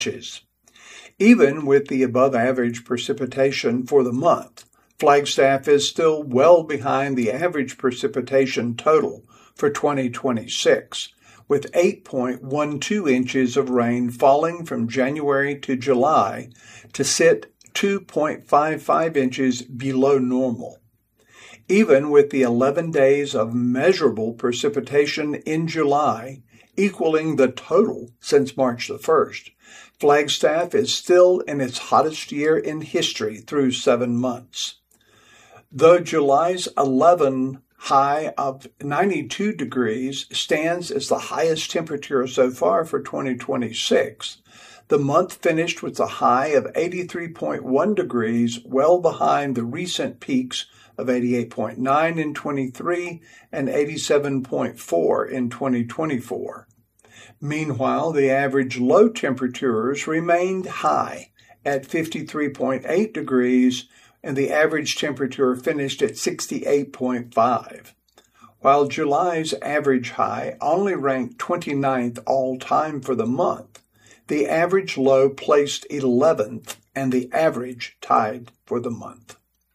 inches. Even with the above-average precipitation for the month, Flagstaff is still well behind the average precipitation total for 2026, with 8.12 inches of rain falling from January to July to sit 2.55 inches below normal. Even with the 11 days of measurable precipitation in July, equaling the total since March the 1st, Flagstaff is still in its hottest year in history through 7 months. Though July's 11 high of 92 degrees stands as the highest temperature so far for 2026, the month finished with a high of 83.1 degrees, well behind the recent peaks of 88.9 in 23 and 87.4 in 2024. Meanwhile, the average low temperatures remained high at 53.8 degrees, and the average temperature finished at 68.5. While July's average high only ranked 29th all-time for the month, the average low placed 11th, and the average tied for the month.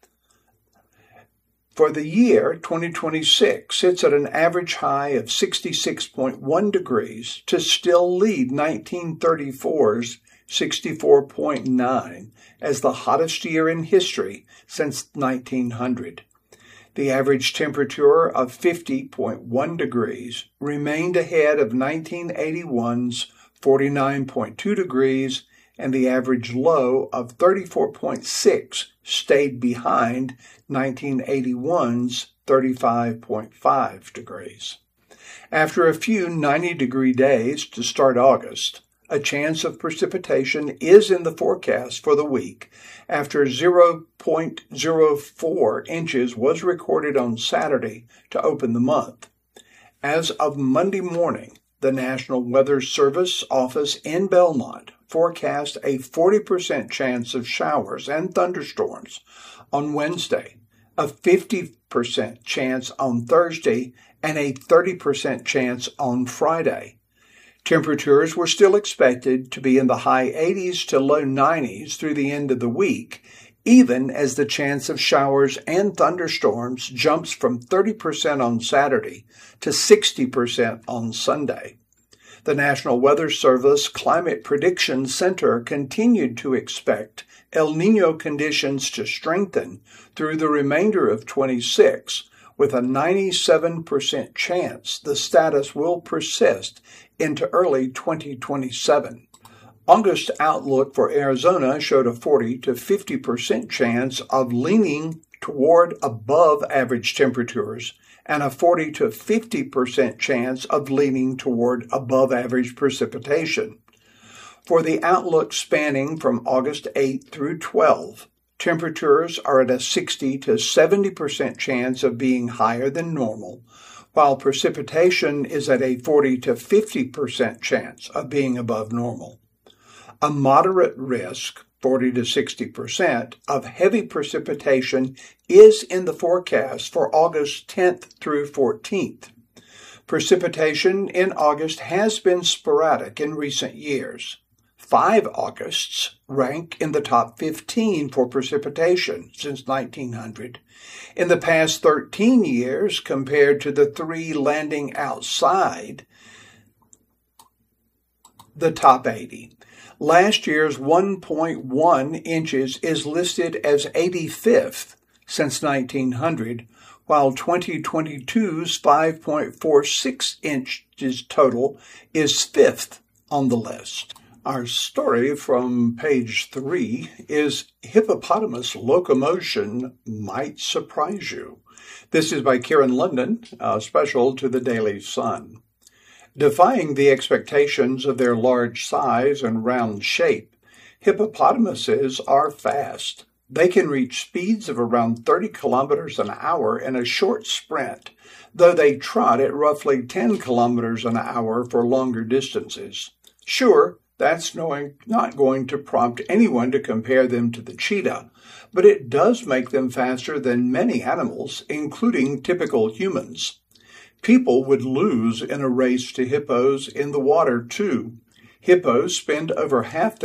For the year 2026, it's at an average high of 66.1 degrees to still lead 1934's 64.9 as the hottest year in history since 1900. The average temperature of 50.1 degrees remained ahead of 1981's 49.2 degrees, and the average low of 34.6 stayed behind 1981's 35.5 degrees. After a few 90-degree days to start August, a chance of precipitation is in the forecast for the week after 0.04 inches was recorded on Saturday to open the month. As of Monday morning, the National Weather Service office in Belmont forecast a 40% chance of showers and thunderstorms on Wednesday, a 50% chance on Thursday, and a 30% chance on Friday. Temperatures were still expected to be in the high 80s to low 90s through the end of the week, even as the chance of showers and thunderstorms jumps from 30% on Saturday to 60% on Sunday. The National Weather Service Climate Prediction Center continued to expect El Niño conditions to strengthen through the remainder of 26, with a 97% chance the status will persist into early 2027. August outlook for Arizona showed a 40 to 50% chance of leaning toward above average temperatures and a 40 to 50% chance of leaning toward above average precipitation. For the outlook spanning from August 8 through 12, temperatures are at a 60 to 70% chance of being higher than normal, while precipitation is at a 40 to 50% chance of being above normal. A moderate risk, 40 to 60%, of heavy precipitation is in the forecast for August 10th through 14th. Precipitation in August has been sporadic in recent years. 5 Augusts rank in the top 15 for precipitation since 1900. In the past 13 years, compared to the 3 landing outside the top 80. Last year's 1.1 inches is listed as 85th since 1900, while 2022's 5.46 inches total is 5th on the list. Our story from page 3 is Hippopotamus Locomotion Might Surprise You. This is by Kieran London, special to the Daily Sun. Defying the expectations of their large size and round shape, hippopotamuses are fast. They can reach speeds of around 30 kilometers an hour in a short sprint, though they trot at roughly 10 kilometers an hour for longer distances. Sure, that's not going to prompt anyone to compare them to the cheetah, but it does make them faster than many animals, including typical humans. People would lose in a race to hippos in the water, too. Hippos spend over half